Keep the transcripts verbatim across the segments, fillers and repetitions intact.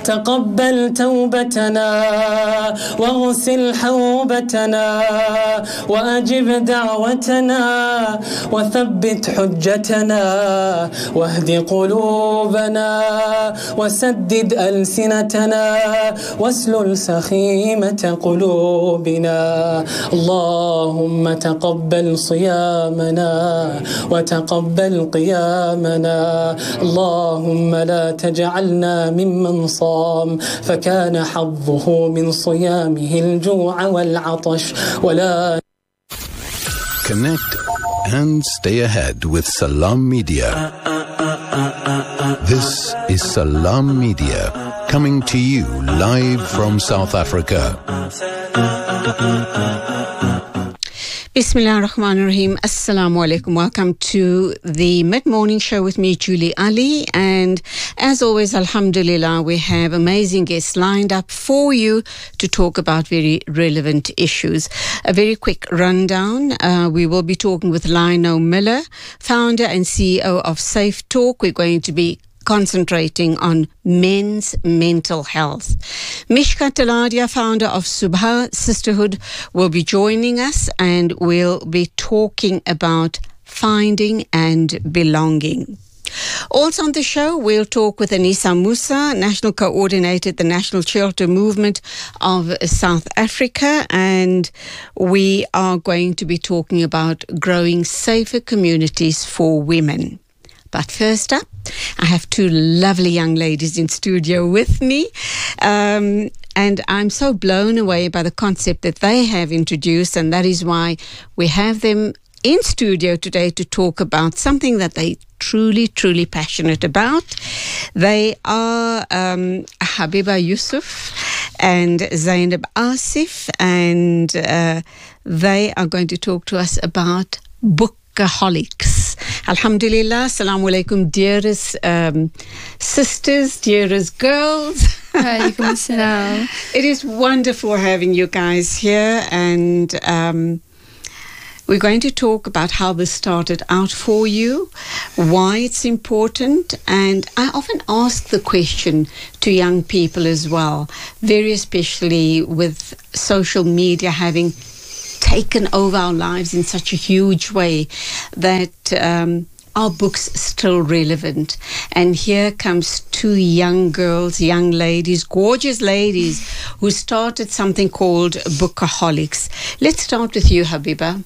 تقبل توبتنا واغسل حوبتنا وأجب دعوتنا وثبت حجتنا واهد قلوبنا وسدد ألسنتنا واسلل سخيمة قلوبنا. اللهم تقبل صيامنا وتقبل قيامنا. اللهم لا تجعلنا ممن صام فكان حظه من صيامه الجوع والعطش ولا. Connect and stay ahead with Salam Media. This is Salam Media, coming to you live from South Africa. Bismillah ar-Rahman ar-Rahim. Assalamu alaikum. Welcome to the mid-morning show with me, Julie Ali. And as always, alhamdulillah, we have amazing guests lined up for you to talk about very relevant issues. A very quick rundown. Uh, we will be talking with Lionel Miller, founder and C E O of Safe Talk. We're going to be concentrating on men's mental health. Mishka Taladia, founder of Subha Sisterhood, will be joining us and we'll be talking about finding and belonging. Also on the show, we'll talk with Anisa Musa, National Coordinator at the National Shelter Movement of South Africa, and we are going to be talking about growing safer communities for women. But first up, I have two lovely young ladies in studio with me. Um, and I'm so blown away by the concept that they have introduced, and that is why we have them in studio today to talk about something that they truly, truly passionate about. They are um, Habiba Yusuf and Zainab Asif, and uh, they are going to talk to us about bookaholics. Alhamdulillah, assalamu alaikum, dearest um, sisters, dearest girls. Alaikum assalam. It is wonderful having you guys here, and um, we're going to talk about how this started out for you, why it's important, and I often ask the question to young people as well, very especially with social media having taken over our lives in such a huge way that um, our books are still relevant. And here comes two young girls, young ladies, gorgeous ladies who started something called Bookaholics. Let's start with you, Habiba.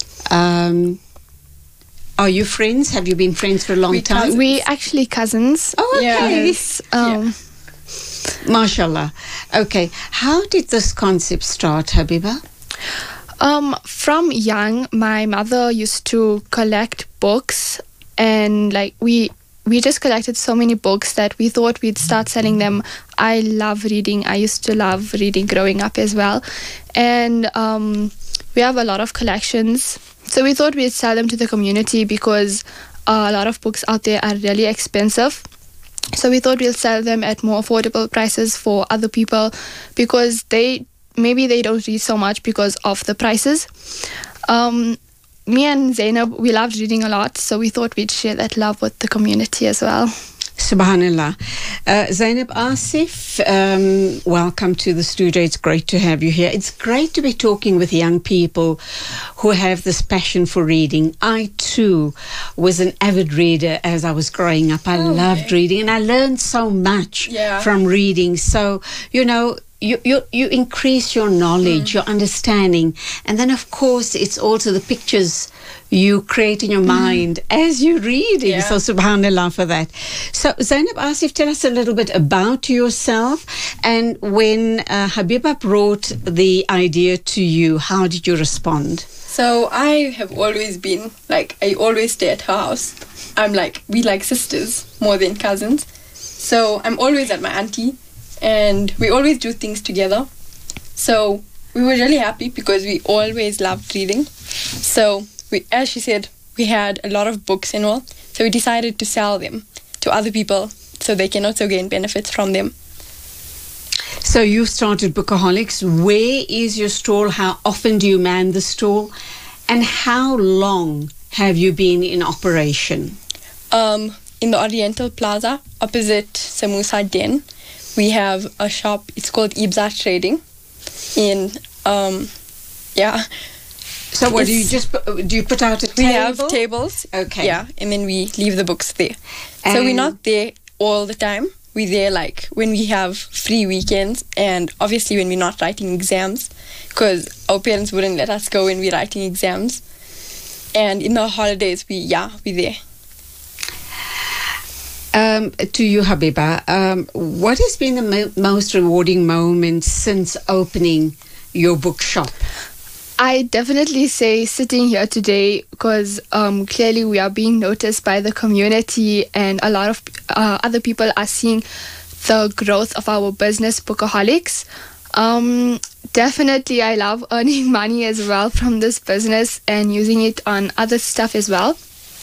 Um, are you friends? Have you been friends for a long we time? Cousins. We actually cousins. Oh, okay. Yeah. Yes, um, yeah. MashaAllah. Okay. How did this concept start, Habiba? Um, from young, my mother used to collect books, and like we we just collected so many books that we thought we'd start selling them. I love reading. I used to love reading growing up as well, and um, we have a lot of collections. So we thought we'd sell them to the community because uh, a lot of books out there are really expensive. So we thought we'll sell them at more affordable prices for other people because they. Maybe they don't read so much because of the prices. Um, me and Zainab, we loved reading a lot, so we thought we'd share that love with the community as well. Subhanallah. Uh, Zainab Asif, um, welcome to the studio. It's great to have you here. It's great to be talking with young people who have this passion for reading. I, too, was an avid reader as I was growing up. I oh, loved okay. reading, and I learned so much yeah. from reading. So, you know, You, you you increase your knowledge, mm. your understanding, and then of course it's also the pictures you create in your mm. mind as you're reading. Yeah. So subhanallah for that. So Zainab Asif, tell us a little bit about yourself, and when uh, Habiba brought the idea to you, how did you respond? So I have always been like, I always stay at her house. I'm like, we like sisters more than cousins. So I'm always at my auntie. And we always do things together. So we were really happy because we always loved reading. So we, as she said, we had a lot of books and all. So we decided to sell them to other people so they can also gain benefits from them. So you started Bookaholics. Where is your stall? How often do you man the stall? And how long have you been in operation? Um, in the Oriental Plaza, opposite Samosa Den. we have a shop. It's called Ibza Trading. In um, yeah. So what do you just put, do you put out a table? We have tables. Okay. Yeah, and then we leave the books there. And so we're not there all the time. We're there like when we have free weekends, and obviously when we're not writing exams, because our parents wouldn't let us go when we're writing exams. And in the holidays, we yeah we're there. Um, to you, Habiba, um, what has been the mo- most rewarding moment since opening your bookshop? I definitely say sitting here today, because um, clearly we are being noticed by the community, and a lot of uh, other people are seeing the growth of our business, Bookaholics. Um, definitely, I love earning money as well from this business and using it on other stuff as well.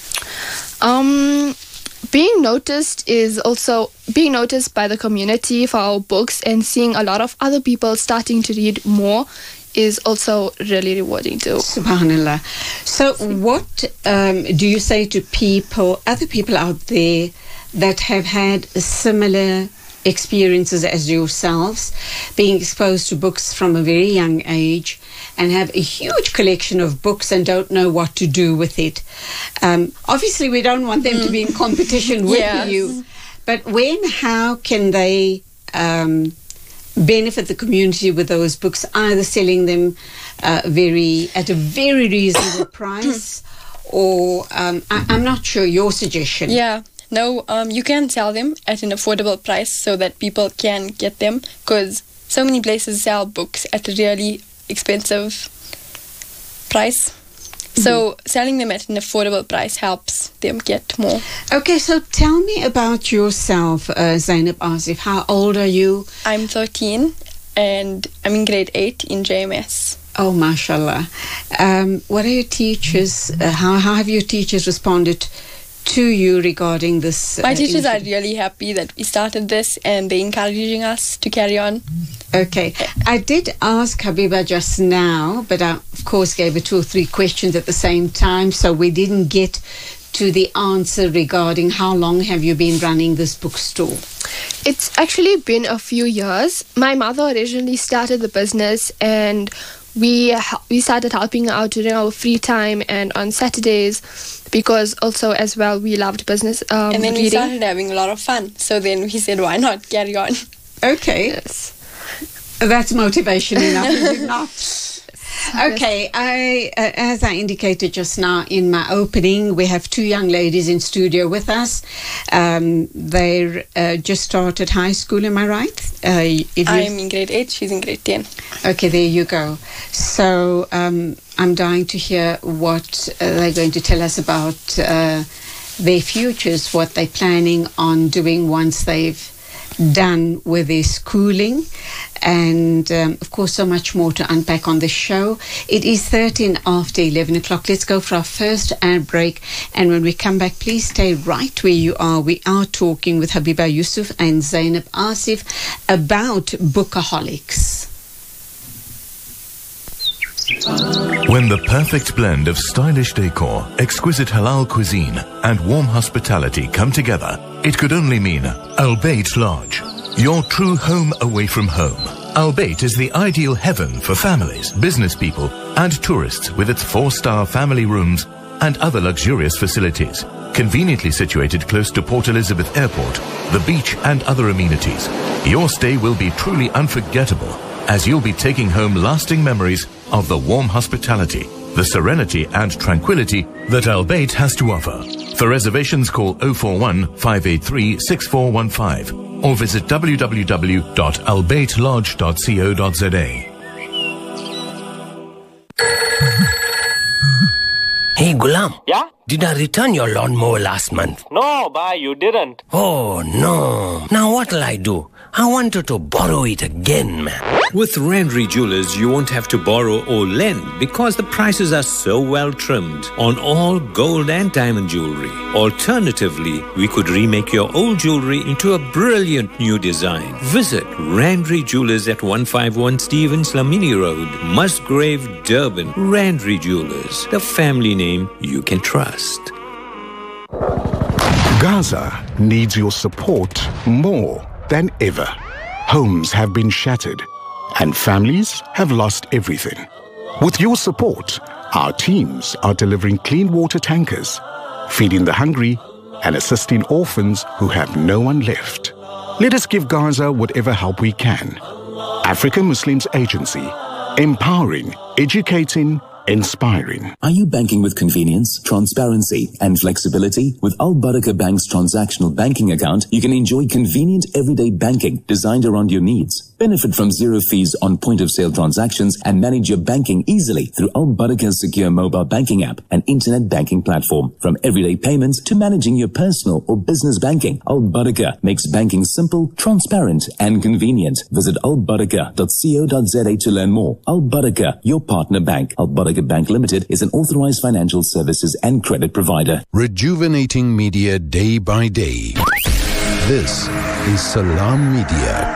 Um, being noticed is also being noticed by the community for our books, and seeing a lot of other people starting to read more is also really rewarding too. Subhanallah. So what um, do you say to people, other people out there that have had similar experiences as yourselves, being exposed to books from a very young age and have a huge collection of books and don't know what to do with it? Um, obviously, we don't want them mm. to be in competition with yes. you, but when, how can they um, benefit the community with those books, either selling them uh, very at a very reasonable price, or um, I, I'm not sure, your suggestion? Yeah. No, um, you can sell them at an affordable price so that people can get them, because so many places sell books at a really expensive price. Mm-hmm. So selling them at an affordable price helps them get more. Okay, so tell me about yourself, uh, Zainab Asif. How old are you? I'm thirteen and I'm in grade eight in J M S. Oh, mashallah. Um, what are your teachers, uh, how, how have your teachers responded to you regarding this? My uh, teachers initiative? are really happy that we started this, and they're encouraging us to carry on. Okay. I did ask Habiba just now, but I, of course, gave her two or three questions at the same time, so we didn't get to the answer regarding how long have you been running this bookstore? It's actually been a few years. My mother originally started the business, and we we started helping her out during our free time and on Saturdays, because also as well we loved business um, and then reading. we started having a lot of fun, so then we said, why not carry on? Okay. Yes. That's motivation enough, is it not? Okay, I, uh, as I indicated just now in my opening, we have two young ladies in studio with us. Um, they uh, just started high school, am I right? Uh, if I'm in grade eight, she's in grade ten. Okay, there you go. So um, I'm dying to hear what uh, they're going to tell us about uh, their futures, what they're planning on doing once they've done with their schooling, and um, of course so much more to unpack on the show. It is thirteen after eleven o'clock. Let's go for our first ad break, and when we come back, please stay right where you are. We are talking with Habiba Yusuf and Zainab Asif about Bookaholics. When the perfect blend of stylish decor, exquisite halal cuisine, and warm hospitality come together, it could only mean Al Bayt Lodge, your true home away from home. Al Bayt is the ideal heaven for families, business people, and tourists, with its four-star family rooms and other luxurious facilities. Conveniently situated close to Port Elizabeth Airport, the beach, and other amenities, your stay will be truly unforgettable, as you'll be taking home lasting memories of the warm hospitality, the serenity and tranquility that Al Bayt has to offer. For reservations, call oh four one, five eight three, six four one five or visit w w w dot al bayt lodge dot co dot z a. Hey, Gulam. Yeah? Did I return your lawnmower last month? No, bye, you didn't. Oh, no. Now what'll I do? I wanted to borrow it again, man. With Randry Jewelers, you won't have to borrow or lend because the prices are so well trimmed on all gold and diamond jewelry. Alternatively, we could remake your old jewelry into a brilliant new design. Visit Randry Jewelers at one fifty-one Stevens Lamini Road, Musgrave, Durban. Randry Jewelers, the family name you can trust. Gaza needs your support more than ever. homes have been shattered, and families have lost everything. With your support, our teams are delivering clean water tankers, feeding the hungry, and assisting orphans who have no one left. Let us give Gaza whatever help we can. African Muslims Agency, empowering, educating, inspiring. Are you banking with convenience, transparency, and flexibility? With Al Barakah Bank's transactional banking account, you can enjoy convenient everyday banking designed around your needs. Benefit from zero fees on point-of-sale transactions and manage your banking easily through Al Barakah's secure mobile banking app and internet banking platform. From everyday payments to managing your personal or business banking, Al Barakah makes banking simple, transparent, and convenient. Visit al barakah dot co dot za to learn more. Al Barakah, your partner bank. Al Barakah Bank Limited is an authorized financial services and credit provider. Rejuvenating media day by day. This is Salam Media.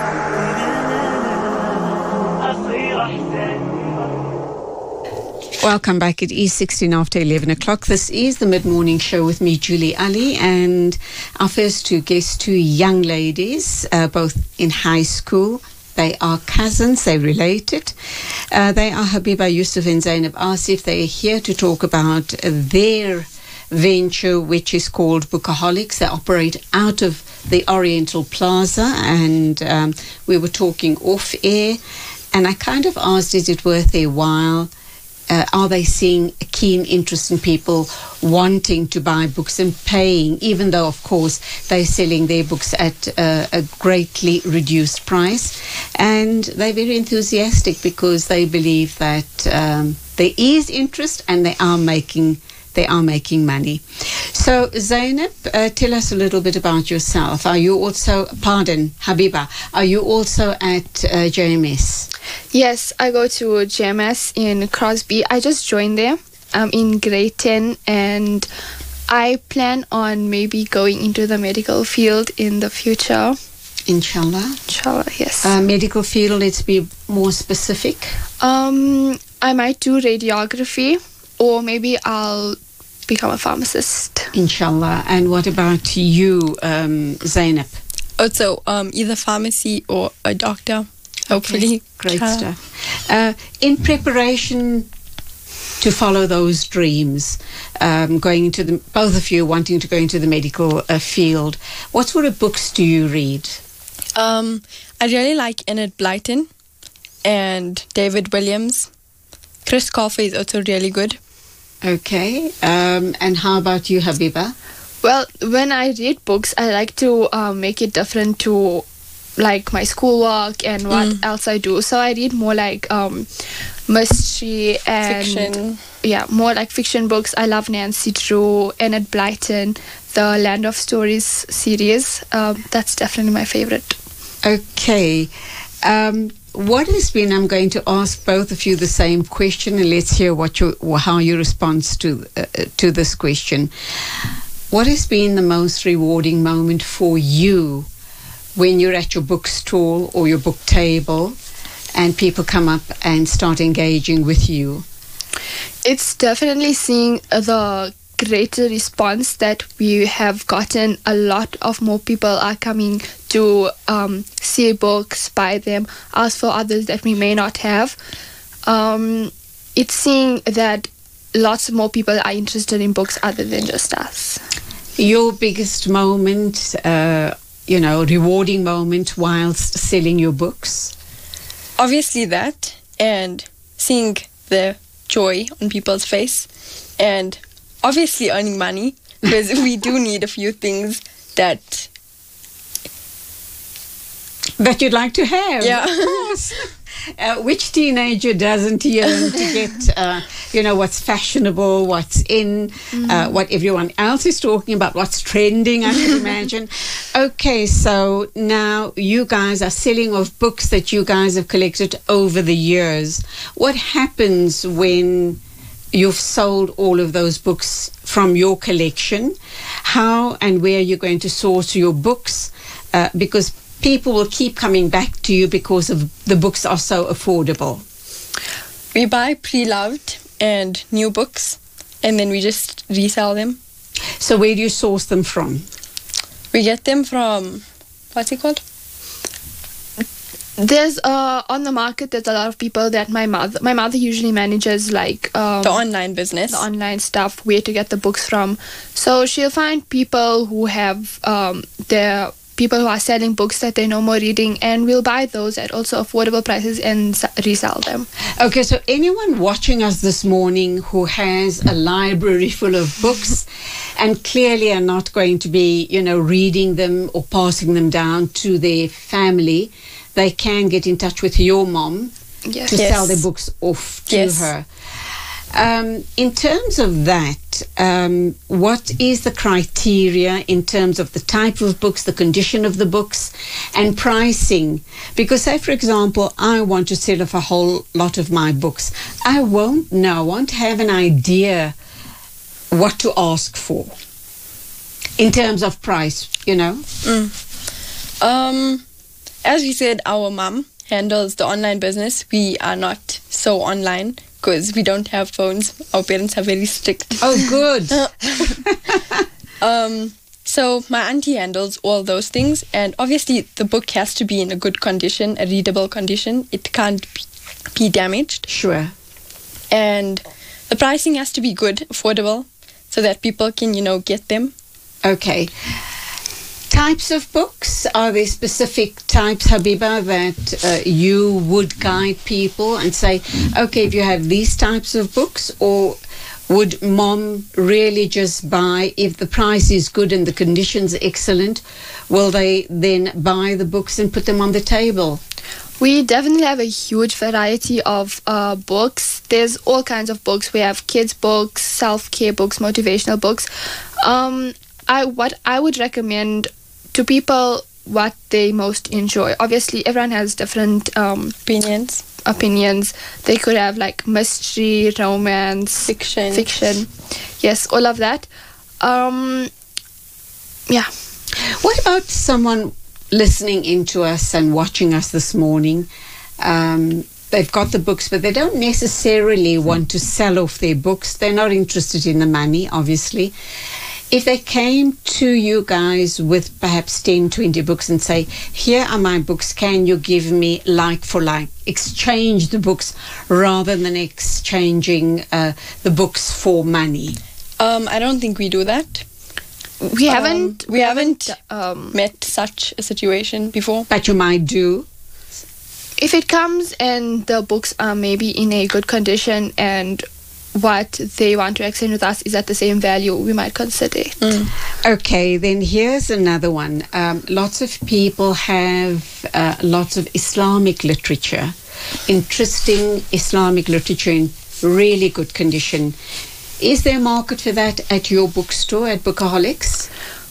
Welcome back. It is sixteen after eleven o'clock. This is the mid-morning show with me, Julie Ali, and our first two guests, two young ladies, uh, both in high school. They are cousins, they're related. Uh, they are Habiba Yusuf and Zainab Asif. They are here to talk about their venture, which is called Bookaholics. They operate out of the Oriental Plaza, and um, we were talking off air, and I kind of asked, is it worth their while? Uh, are they seeing a keen interest in people wanting to buy books and paying, even though, of course, they're selling their books at uh, a greatly reduced price? And they're very enthusiastic because they believe that um, there is interest and they are making they are making money. So, Zainab, uh, tell us a little bit about yourself. Are you also, pardon, Habiba, are you also at uh, J M S? Yes, I go to J M S in Crosby. I just joined there. I'm in grade ten, and I plan on maybe going into the medical field in the future. Inshallah. Inshallah, yes. Uh, medical field, let's be more specific. Um, I might do radiography, or maybe I'll become a pharmacist. Inshallah. And what about you, um, Zainab? Also, um, either pharmacy or a doctor. Hopefully. Okay, great stuff. Uh, in preparation to follow those dreams, um, going into the, both of you wanting to go into the medical uh, field, what sort of books do you read? Um, I really like Enid Blyton and David Williams. Chris Colfer is also really good. Okay. Um, and how about you, Habiba? Well, when I read books, I like to uh, make it different to like my schoolwork and what mm. else I do. So I read more like um, mystery and fiction. Yeah, more like fiction books. I love Nancy Drew, Enid Blyton, the Land of Stories series. Um, that's definitely my favorite. Okay. Um, what has been, I'm going to ask both of you the same question, and let's hear what you, how you respond to, uh, to this question. What has been the most rewarding moment for you when you're at your bookstall or your book table and people come up and start engaging with you? It's definitely seeing the greater response that we have gotten. A lot of more people are coming to um, see books, buy them, ask for others that we may not have. Um, it's seeing that lots more people are interested in books other than just us. Your biggest moment, uh, you know, rewarding moment whilst selling your books? Obviously that, and seeing the joy on people's face, and obviously earning money, because we do need a few things that that you'd like to have. Yeah. Of course. Uh, which teenager doesn't yearn to get, uh, you know, what's fashionable, what's in, mm. uh, what everyone else is talking about, what's trending, I can imagine. Okay, so now you guys are selling off books that you guys have collected over the years. What happens when you've sold all of those books from your collection? How and where are you going to source your books? Uh, because people will keep coming back to you because of the books are so affordable. We buy pre-loved and new books, and then we just resell them. So where do you source them from? We get them from, what's it called? There's uh on the market. There's a lot of people that my mother my mother usually manages like um, the online business, the online stuff, where to get the books from. So she'll find people who have um their people who are selling books that they know more reading, and we'll buy those at also affordable prices and s- resell them. Okay, so anyone watching us this morning who has a library full of books and clearly are not going to be, you know, reading them or passing them down to their family, they can get in touch with your mom Yes. to Yes. sell their books off to Yes. her. Um, in terms of that, um, what is the criteria in terms of the type of books, the condition of the books, and pricing? Because, say, for example, I want to sell off a whole lot of my books. I won't know, I won't have an idea what to ask for in terms of price, you know? Um, as we said, our mom handles the online business. We are not so online because we don't have phones. Our parents are very strict. Oh, good. Um, so my auntie handles all those things, and obviously the book has to be in a good condition, a readable condition. It can't be, be damaged, Sure. and the pricing has to be good, affordable, so that people can, you know, get them. Okay. Types of books, are there specific types, Habiba, that uh, you would guide people and say, okay, if you have these types of books, or would mom really just buy, if the price is good and the conditions excellent, will they then buy the books and put them on the table? We definitely have a huge variety of uh, books. There's all kinds of books. We have kids' books, self-care books, motivational books. Um, I what I would recommend to people what they most enjoy. Obviously, everyone has different um, Opinions, opinions. They could have like mystery, romance, fiction. fiction. Yes, all of that. Um, yeah. What about someone listening into us and watching us this morning? Um, they've got the books, but they don't necessarily want to sell off their books. They're not interested in the money, obviously. If they came to you guys with perhaps ten, twenty books and say, here are my books, can you give me like for like? Exchange the books rather than exchanging uh, the books for money. Um, I don't think we do that. We Um, haven't. we haven't Um, met such a situation before. But you might do. if it comes and the books are maybe in a good condition and what they want to exchange with us is at the same value, we might consider it. Okay, then here's another one. Um, lots of people have uh, lots of Islamic literature, interesting Islamic literature in really good condition. Is there a market for that at your bookstore, at Bookaholics?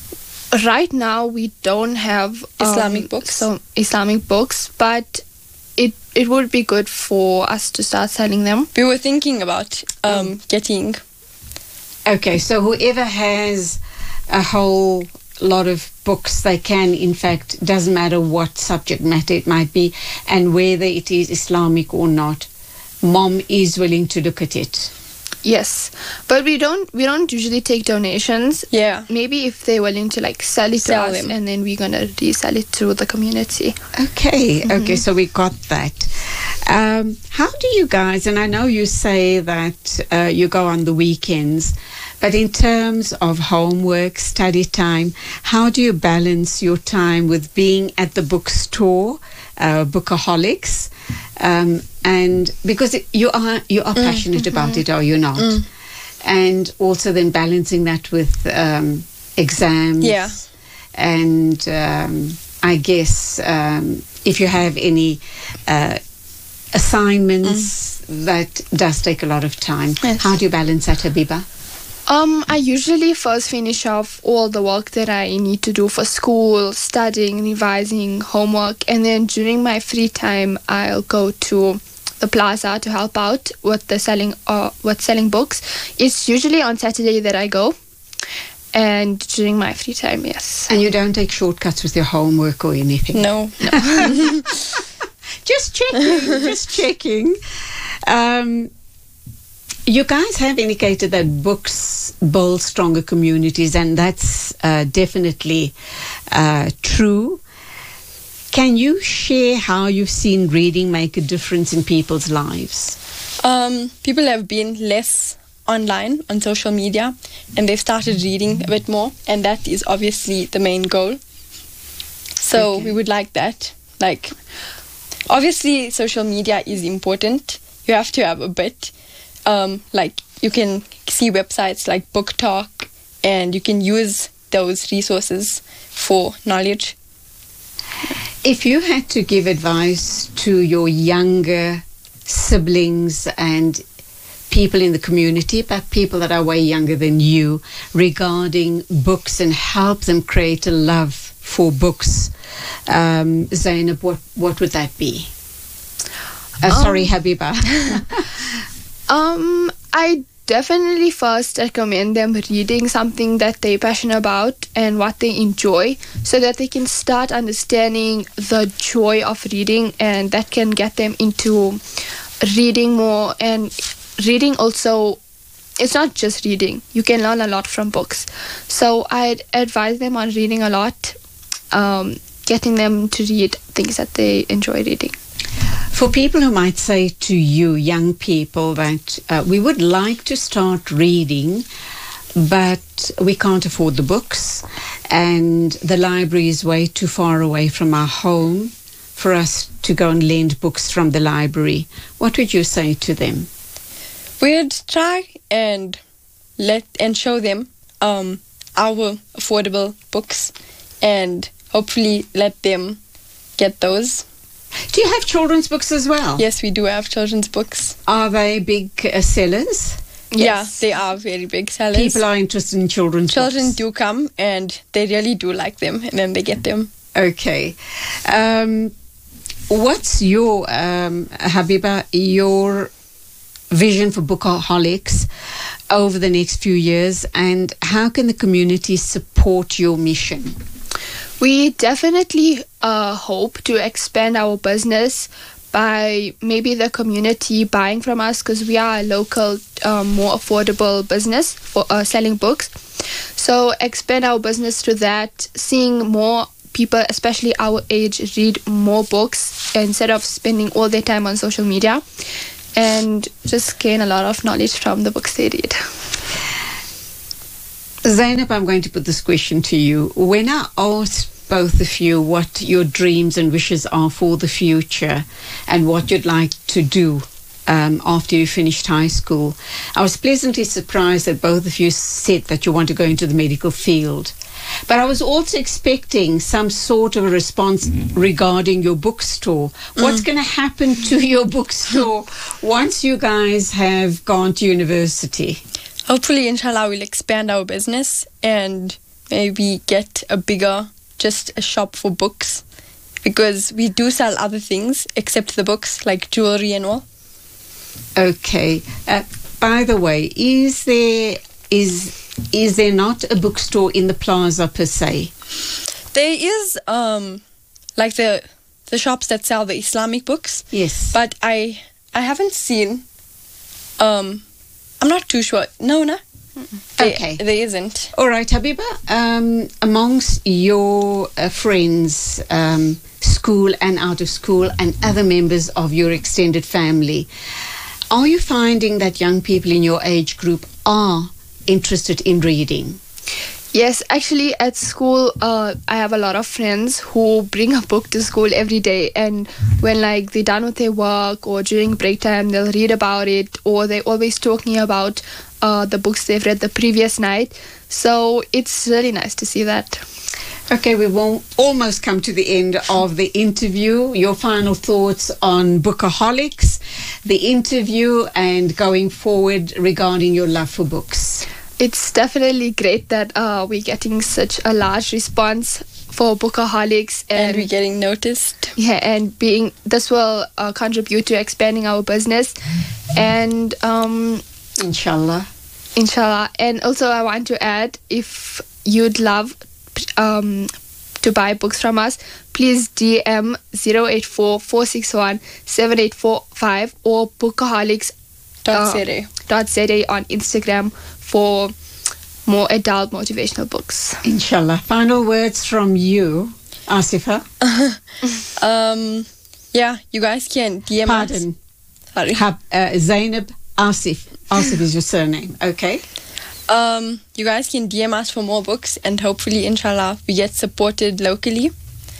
Right now, we don't have Islamic um, books. So Islamic books, but it it would be good for us to start selling them. We were thinking about um, getting. Okay, so whoever has a whole lot of books, they can, in fact, doesn't matter what subject matter it might be and whether it is Islamic or not, mom is willing to look at it. Yes, but we don't we don't usually take donations. Yeah. Maybe if they're willing to like sell it Sell to us, them. and then we're gonna resell it through the community. Okay, okay, so we got that. Um, how do you guys, and I know you say that uh, you go on the weekends, but in terms of homework, study time, how do you balance your time with being at the bookstore, uh, Bookaholics, um, and because it, you are you are passionate mm, about mm, it, are you not? Mm. And also then balancing that with um, exams. Yeah. And um, I guess um, if you have any uh, assignments, mm. that does take a lot of time. Yes. How do you balance that, Habiba? Um, I usually first finish off all the work that I need to do for school, studying, revising, homework, and then during my free time, I'll go to the plaza to help out with the selling uh, with selling books. It's usually on Saturday that I go, and during my free time, yes. And you don't take shortcuts with your homework or anything? No. No. Just checking, just checking. Um, You guys have indicated that books build stronger communities, and that's uh, definitely uh, true. Can you share how you've seen reading make a difference in people's lives? Um, people have been less online on social media, and they've started reading a bit more, and that is obviously the main goal. So okay. we would like that. Like, obviously, social media is important. You have to have a bit. Um, like, you can see websites like Book Talk, and you can use those resources for knowledge. If you had to give advice to your younger siblings and people in the community, but people that are way younger than you, regarding books and help them create a love for books, um, Zainab, what, what would that be? Uh, um, sorry, Habiba. um, I definitely first recommend them reading something that they're passionate about and what they enjoy, so that they can start understanding the joy of reading, and that can get them into reading more. And reading also, it's not just reading. You can learn a lot from books. So I'd advise them on reading a lot, um, getting them to read things that they enjoy reading. For people who might say to you, young people, that uh, we would like to start reading, but we can't afford the books, and the library is way too far away from our home for us to go and lend books from the library, what would you say to them? We'd try and let and show them um, our affordable books, and hopefully let them get those. Do you have children's books as well? Yes, we do have children's books. Are they big uh, sellers? Yes. Yeah, they are very big sellers. People are interested in children's Children books. do come, and they really do like them, and then they get them. Okay. Um, what's your, um, Habiba, your vision for Bookaholics over the next few years, and how can the community support your mission? We definitely uh, hope to expand our business by maybe the community buying from us, because we are a local, um, more affordable business for uh, selling books. So expand our business to that, seeing more people, especially our age, read more books instead of spending all their time on social media, and just gain a lot of knowledge from the books they read. Zainab, I'm going to put this question to you. When I asked both of you what your dreams and wishes are for the future and what you'd like to do um, after you finished high school, I was pleasantly surprised that both of you said that you want to go into the medical field. But I was also expecting some sort of a response mm. regarding your bookstore. Mm. What's going to happen to your bookstore once you guys have gone to university? Hopefully, inshallah, we'll expand our business and maybe get a bigger, just a shop for books, because we do sell other things except the books, like jewelry and all. Okay. Uh, by the way, is there is is there not a bookstore in the plaza per se? There is, um, like the the shops that sell the Islamic books. Yes. But I I haven't seen. Um, I'm not too sure. No, no. There, okay. There isn't. All right, Habiba. Um, amongst your uh, friends, um, school and out of school, and other members of your extended family, are you finding that young people in your age group are interested in reading? Yes, actually at school, uh, I have a lot of friends who bring a book to school every day, and when like they're done with their work or during break time, they'll read about it, or they're always talking about uh, the books they've read the previous night. So it's really nice to see that. Okay, we will almost come to the end of the interview. Your final thoughts on Bookaholics, the interview, and going forward regarding your love for books. It's definitely great that uh, we're getting such a large response for Bookaholics, and, and we're getting noticed. Yeah, and being this will uh, contribute to expanding our business, and um, inshallah, inshallah. And also, I want to add, if you'd love um, to buy books from us, please D M zero eight four, four six one, seven eight four five or Bookaholics dot Z A on Instagram for more adult motivational books. Inshallah. Final words from you. Asifa? um, yeah, you guys can D M Pardon. us. Sorry. Hab, uh, Zainab Asif. Asif is your surname. Okay. Um, you guys can D M us for more books, and hopefully, inshallah, we get supported locally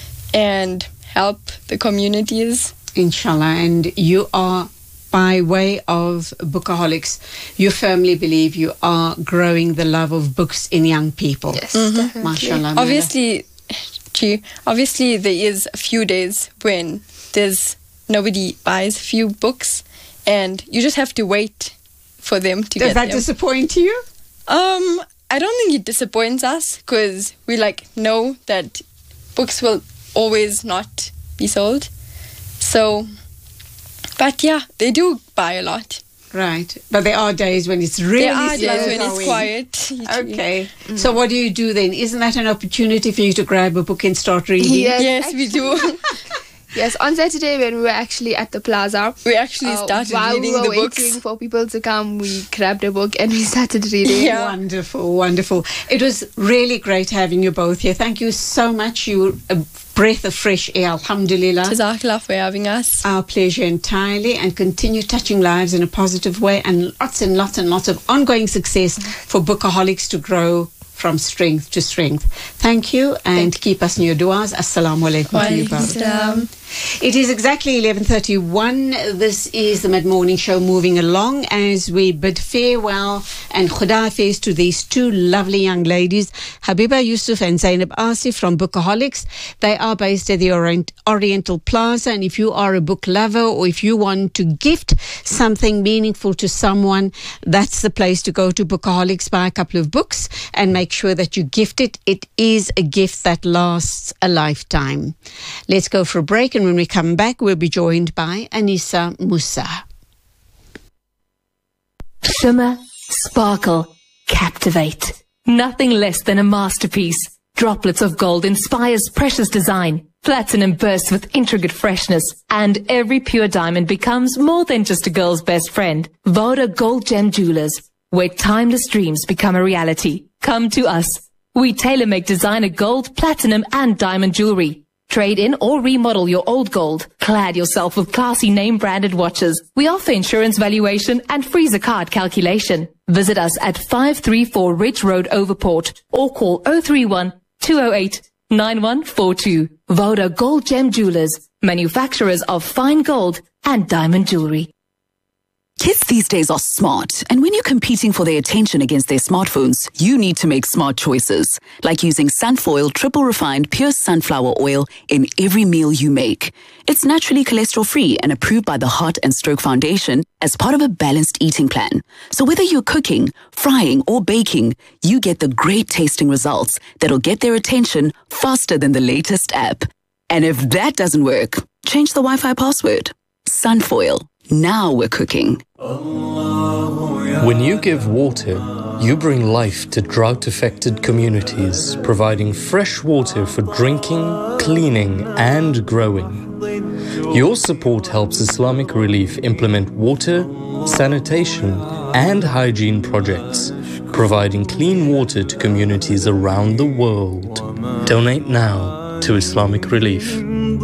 and help the communities. Inshallah. And you are, by way of Bookaholics, you firmly believe you are growing the love of books in young people. Yes, Mm-hmm. definitely. Mashallah. Obviously, gee, obviously there is a few days when there's nobody buys a few books, and you just have to wait for them to Does get that them. disappoint you? Um, I don't think it disappoints us because we like know that books will always not be sold. So, but yeah, they do buy a lot. Right. But there are days when it's really There are days slow when going. it's quiet. Okay. So what do you do then? Isn't that an opportunity for you to grab a book and start reading? Yes, Yes, we do. Yes, on Saturday when we were actually at the plaza, We actually uh, started while reading we were the waiting books. for people to come, we grabbed a book and we started reading. Yeah. Wonderful, wonderful. It was really great having you both here. Thank you so much. You were a breath of fresh air, alhamdulillah. Jazakallah for having us. Our pleasure entirely, and continue touching lives in a positive way, and lots and lots and lots of ongoing success for Bookaholics to grow from strength to strength. Thank you, and keep us in your du'as. Assalamu alaikum to you both. Waalaikumsalam. It is exactly eleven thirty-one. This is the Mid-Morning Show moving along as we bid farewell and Khuda Hafiz to these two lovely young ladies, Habiba Yusuf and Zainab Asif from Bookaholics. They are based at the Orient, Oriental Plaza, and if you are a book lover or if you want to gift something meaningful to someone, that's the place to go to. Bookaholics. Buy a couple of books and make sure that you gift it. It is a gift that lasts a lifetime. Let's go for a break, and when we come back, we'll be joined by Anisa Musa. Shimmer, sparkle, captivate. Nothing less than a masterpiece. Droplets of gold inspires precious design. Platinum bursts with intricate freshness. And every pure diamond becomes more than just a girl's best friend. Voda Gold Gem Jewelers, where timeless dreams become a reality. Come to us. We tailor-make designer gold, platinum and diamond jewelry. Trade in or remodel your old gold. Clad yourself with classy name-branded watches. We offer insurance valuation and freezer card calculation. Visit us at five three four Ridge Road, Overport, or call oh three one, two oh eight, nine one four two. Voda Gold Gem Jewelers, manufacturers of fine gold and diamond jewelry. Kids these days are smart, and when you're competing for their attention against their smartphones, you need to make smart choices, like using Sunfoil triple refined pure sunflower oil in every meal you make. It's naturally cholesterol-free and approved by the Heart and Stroke Foundation as part of a balanced eating plan. So whether you're cooking, frying, or baking, you get the great tasting results that'll get their attention faster than the latest app. And if that doesn't work, change the Wi-Fi password. Sunfoil. Now we're cooking. When you give water, you bring life to drought-affected communities, providing fresh water for drinking, cleaning, and growing. Your support helps Islamic Relief implement water, sanitation, and hygiene projects, providing clean water to communities around the world. Donate now to Islamic Relief.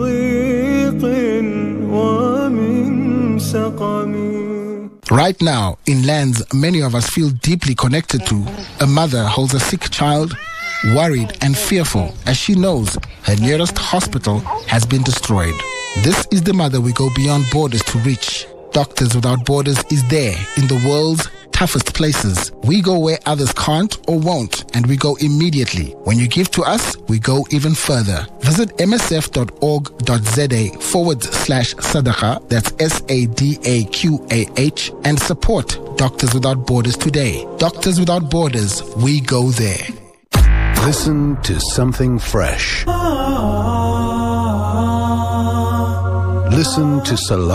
Right now, in lands many of us feel deeply connected to, a mother holds a sick child, worried and fearful as she knows her nearest hospital has been destroyed. This is the mother we go beyond borders to reach. Doctors Without Borders is there in the world's toughest places. We go where others can't or won't, and we go immediately. When you give to us, we go even further. Visit msf.org.za forward slash sadaqah, that's S A D A Q A H, and support Doctors Without Borders today. Doctors Without Borders, we go there. Listen to something fresh. Listen to Salah.